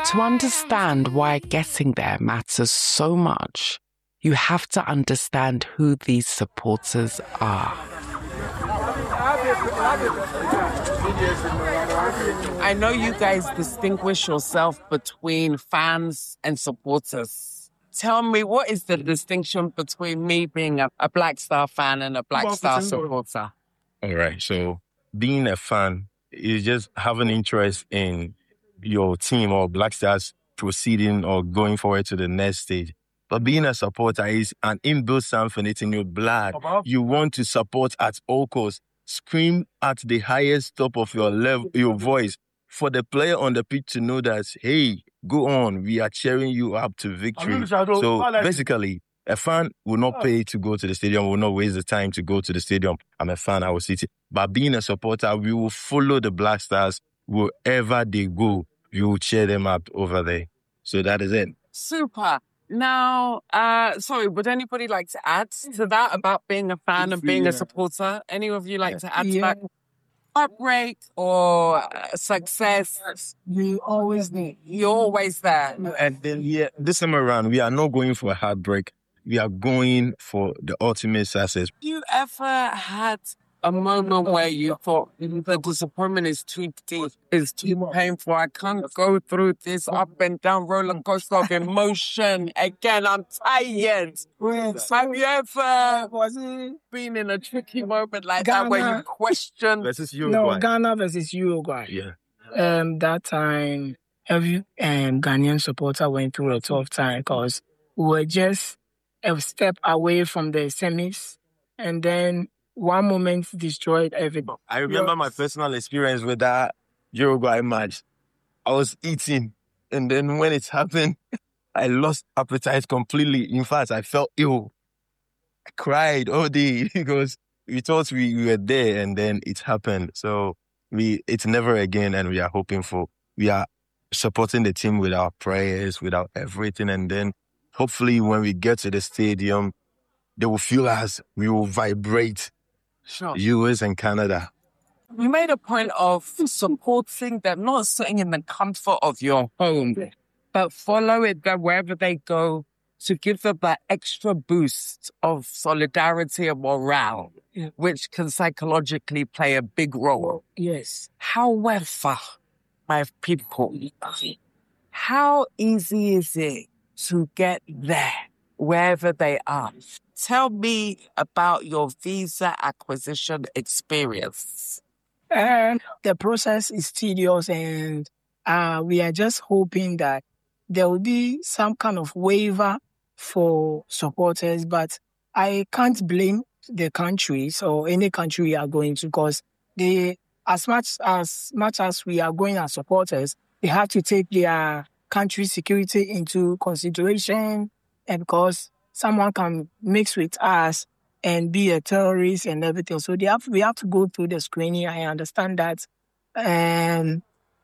To understand why getting there matters so much, you have to understand who these supporters are. I know you guys distinguish yourself between fans and supporters. Tell me, what is the distinction between me being a Black Star fan and a Black Star supporter? All right. So being a fan is just have an interest in your team or Black Stars proceeding or going forward to the next stage. But being a supporter is an inbuilt something. It's in your blood. You want to support at all costs. Scream at the highest top of your level, your voice, for the player on the pitch to know that, hey, go on, we are cheering you up to victory. So basically, a fan will not pay to go to the stadium, will not waste the time to go to the stadium. I'm a fan, I will sit. But being a supporter, we will follow the Black Stars wherever they go. We will cheer them up over there. So that is it. Super. Now, sorry, would anybody like to add to that about being a fan and being a supporter? Any of you like to add to that? Heartbreak or success? You're always there. You're always there. And then, this time around, we are not going for a heartbreak. We are going for the ultimate success. You ever had a moment where you thought the disappointment is too deep, is too painful, I can't go through this up and down roller coaster of emotion again, I'm tired? Have you ever been in a tricky moment like that where you question? Versus Uruguay. No, Ghana versus Uruguay. Yeah. That time, every Ghanaian supporter went through a tough time because we were just a step away from the semis, and then one moment destroyed everything. I remember my personal experience with that Uruguay match. I was eating, and then when it happened, I lost appetite completely. In fact, I felt ill. I cried all day because we thought we were there, and then it happened. So it's never again, and we are supporting the team with our prayers, with our everything, and then hopefully when we get to the stadium, they will feel us. We will vibrate. Sure. US and Canada. You made a point of supporting them, not sitting in the comfort of your home, but follow it wherever they go to give them that extra boost of solidarity and morale, which can psychologically play a big role. Yes. However, my people, how easy is it to get there wherever they are? Tell me about your visa acquisition experience. The process is tedious, and we are just hoping that there will be some kind of waiver for supporters, but I can't blame the countries or any country we are going to, because as much as we are going as supporters, they have to take their country's security into consideration, and because someone can mix with us and be a terrorist and everything. So we have to go through the screening. I understand that. And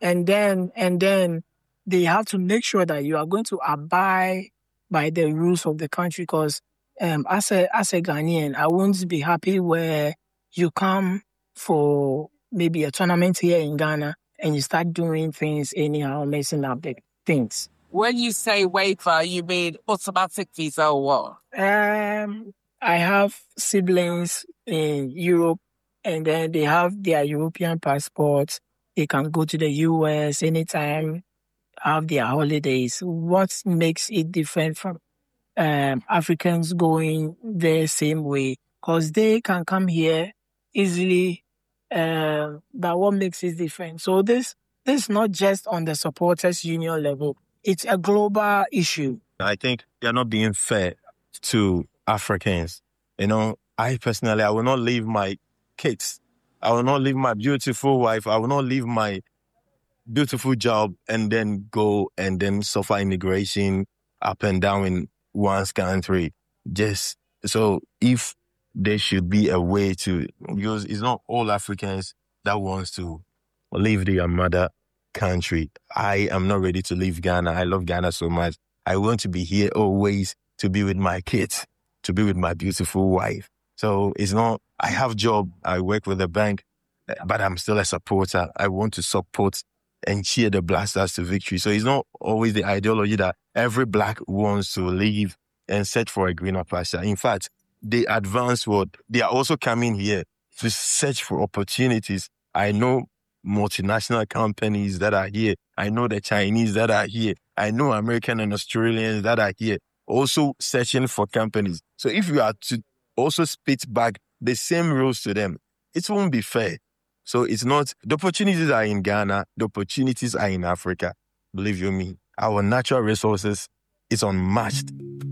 then they have to make sure that you are going to abide by the rules of the country, because as a Ghanaian, I won't be happy where you come for maybe a tournament here in Ghana and you start doing things anyhow, messing up the things. When you say waiver, you mean automatic visa or what? I have siblings in Europe, and then they have their European passports. They can go to the US anytime, have their holidays. What makes it different from Africans going the same way? Because they can come here easily, but what makes it different? So this is not just on the supporters union level. It's a global issue. I think they're not being fair to Africans. I personally, I will not leave my kids. I will not leave my beautiful wife. I will not leave my beautiful job and then go and then suffer immigration up and down in one's country. Just so if there should be a way to use, it's not all Africans that wants to leave their mother country. I am not ready to leave Ghana. I love Ghana so much. I want to be here always to be with my kids, to be with my beautiful wife. So it's not, I have job, I work with a bank, but I'm still a supporter. I want to support and cheer the Black Stars to victory. So it's not always the ideology that every Black wants to leave and search for a greener pasture. In fact, they advance what they are also coming here to search for opportunities. I know multinational companies that are here. I know the Chinese that are here. I know American and Australians that are here also searching for companies. So if you are to also spit back the same rules to them, it won't be fair. So it's not, the opportunities are in Ghana, the opportunities are in Africa. Believe you me, our natural resources is unmatched.